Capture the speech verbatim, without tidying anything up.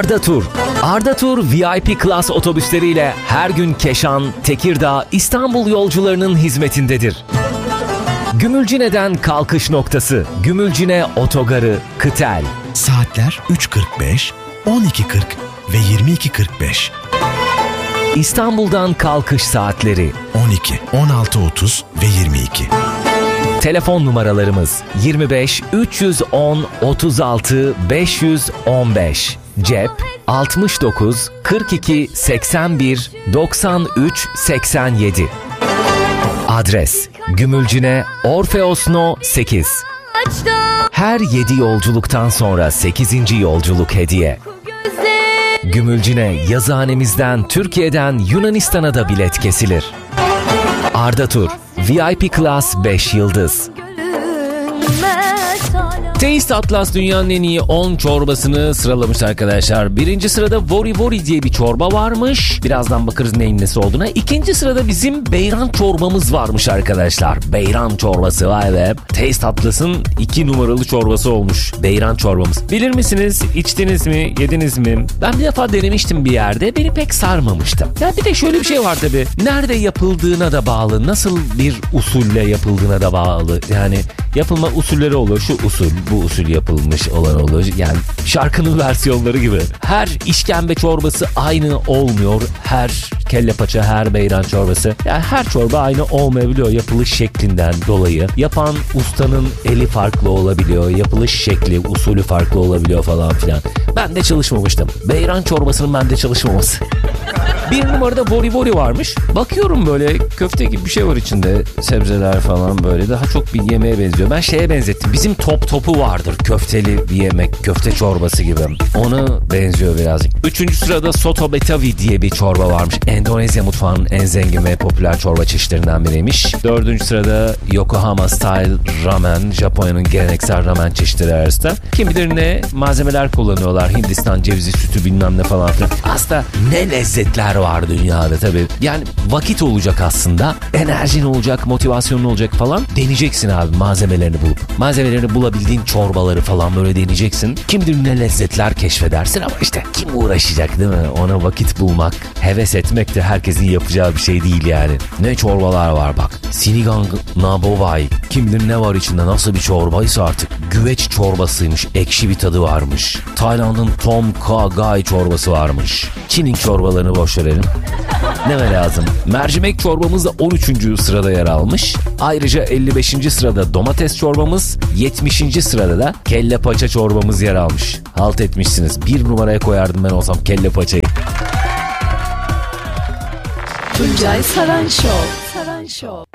Arda Tur. Arda Tur V I P Class otobüsleriyle her gün Keşan, Tekirdağ, İstanbul yolcularının hizmetindedir. Gümülcine'den kalkış noktası. Gümülcine Otogarı, Kıtel. Saatler üç kırk beş, on iki kırk ve yirmi iki kırk beş. İstanbul'dan kalkış saatleri. on iki, on altı otuz ve yirmi iki. Telefon numaralarımız yirmi beş üç yüz on otuz altı beş yüz on beş. Cep altmış dokuz kırk iki seksen bir doksan üç seksen yedi. Adres Gümülcine Orfeos No sekiz. Her yedi yolculuktan sonra sekizinci yolculuk hediye. Gümülcine yazıhanemizden Türkiye'den Yunanistan'a da bilet kesilir. Arda Tur V I P Class beş yıldız. Taste Atlas dünyanın en iyi on çorbasını sıralamış arkadaşlar. Birinci sırada Vori Vori diye bir çorba varmış. Birazdan bakarız neyin nesi olduğuna. İkinci sırada bizim beyran çorbamız varmış arkadaşlar. Beyran çorbası, vay be. Taste Atlas'ın iki numaralı çorbası olmuş. Beyran çorbamız. Bilir misiniz? İçtiniz mi? Yediniz mi? Ben bir defa denemiştim bir yerde. Beni pek sarmamıştı. Ya bir de şöyle bir şey var tabii. Nerede yapıldığına da bağlı. Nasıl bir usulle yapıldığına da bağlı. Yani yapılma usulleri olur. Şu usul, bu usul yapılmış olan olur. Yani şarkının versiyonları gibi. Her işkembe çorbası aynı olmuyor. Her kelle paça, her beyran çorbası. Yani her çorba aynı olmayabiliyor yapılış şeklinden dolayı. Yapan ustanın eli farklı olabiliyor. Yapılış şekli, usulü farklı olabiliyor falan filan. Ben de çalışmamıştım. Beyran çorbasının bende çalışmaması. Bir numarada Vori Vori varmış. Bakıyorum böyle köfte gibi bir şey var içinde. Sebzeler falan böyle. Daha çok bir yemeğe benziyor. Ben şeye benzettim. Bizim top topu vardır. Köfteli bir yemek. Köfte çorbası gibi. Ona benziyor birazcık. Üçüncü sırada Soto Betavi diye bir çorba varmış. Endonezya mutfağının en zengin ve popüler çorba çeşitlerinden biriymiş. Dördüncü sırada Yokohama Style Ramen. Japonya'nın geleneksel ramen çeşitleri arasında. Kim bilir ne malzemeler kullanıyorlar. Hindistan cevizi sütü bilmem ne falan filan. Aslında ne lezzetler var dünyada tabii. Yani vakit olacak aslında. Enerjin olacak, motivasyonun olacak falan. Deneyeceksin abi malzemelerini bulup. Malzemelerini bulabildiğin çorbaları falan böyle deneyeceksin. Kim bilir ne lezzetler keşfedersin ama işte kim uğraşacak değil mi? Ona vakit bulmak, heves etmek de herkesin yapacağı bir şey değil yani. Ne çorbalar var bak. Sinigang Nabovai. Kim bilir ne var içinde, nasıl bir çorbaysa artık. Güveç çorbasıymış, ekşi bir tadı varmış. Tayland'ın Tom Kha Gai çorbası varmış. Çin'in çorbalarını boş verelim. Ne mi lazım? Mercimek çorbamız da on üçüncü sırada yer almış. Ayrıca elli beşinci sırada domates çorbamız, yetmişinci sırada da kelle paça çorbamız yer almış. Halt etmişsiniz. Bir numaraya koyardım ben olsam kelle paçayı. Tuncay Saran Show. Saran Show.